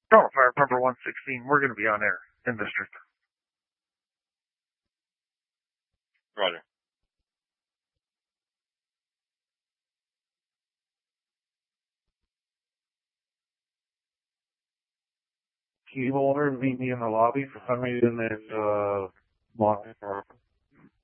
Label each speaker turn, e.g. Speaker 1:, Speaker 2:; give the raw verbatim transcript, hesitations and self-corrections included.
Speaker 1: Charlotte Fire Number one sixteen, we're going to be on air in District.
Speaker 2: Roger.
Speaker 1: Can you hold her and meet me in the lobby? For some reason, it's uh, locked.